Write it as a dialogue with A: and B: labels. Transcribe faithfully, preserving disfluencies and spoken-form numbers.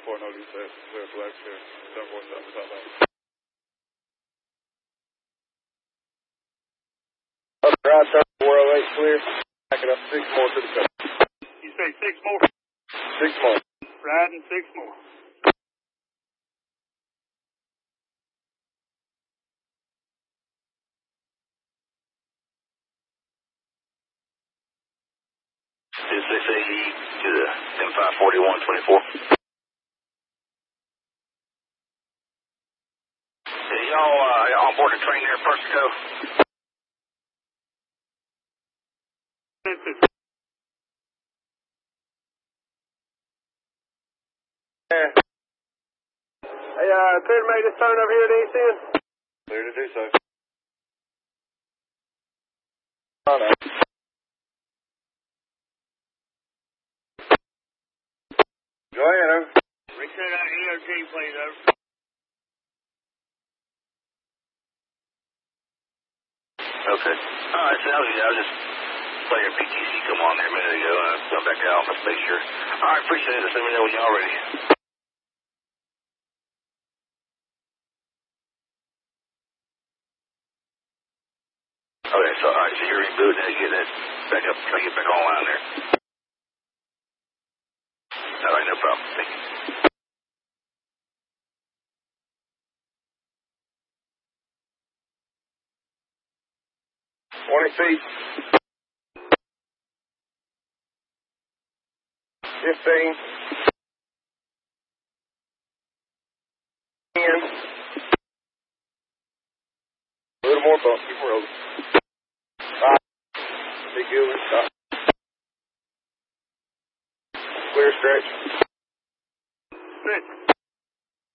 A: four, no reset, clear flag here, seven four seven, southbound.
B: Up right, four oh eight clear, back it up six more to the coast.
A: You say six more?
B: Six more.
A: Riding six more.
C: two six A E to the M five forty-one twenty-four. Hey, y'all, uh, y'all on board the train there, Persico?
B: Yeah. Hey, uh, clear to make this turn over here at East End?
A: Clear to do so.
B: Oh, no. Go ahead, over.
A: Reset out E O G, please, over.
C: Okay. All right, sounds good. I was just saw your P T C come on there a minute ago, and I come back out. Let's make sure. All right, appreciate it. Just let me know when y'all ready. Okay, so all right, so you're rebooting and getting it back up, trying to get back online there. All right, no problem. Thank you.
B: twenty feet. fifteen. ten. A little more bump. Keep rolling. Five. Big good. Stop. Clear stretch.
A: Six.